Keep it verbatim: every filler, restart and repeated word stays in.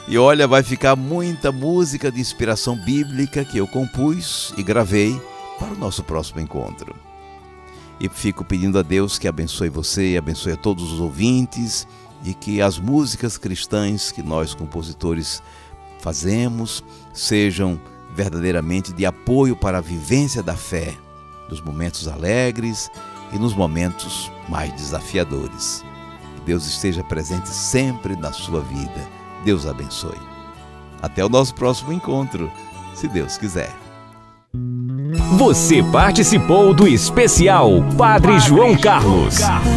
E olha, vai ficar muita música de inspiração bíblica que eu compus e gravei para o nosso próximo encontro. E fico pedindo a Deus que abençoe você, abençoe a todos os ouvintes e que as músicas cristãs que nós compositores fazemos sejam verdadeiramente de apoio para a vivência da fé, nos momentos alegres e nos momentos mais desafiadores. Que Deus esteja presente sempre na sua vida. Deus abençoe. Até o nosso próximo encontro, se Deus quiser. Você participou do especial Padre João Carlos.